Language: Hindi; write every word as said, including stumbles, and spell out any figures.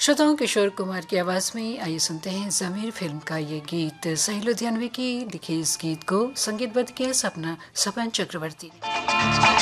श्रोताओं, किशोर कुमार की आवाज में आइए सुनते हैं ज़मीर फिल्म का ये गीत। सही लुधियानवी की लिखे इस गीत को संगीतबद्ध किया सपना सपन चक्रवर्ती ने।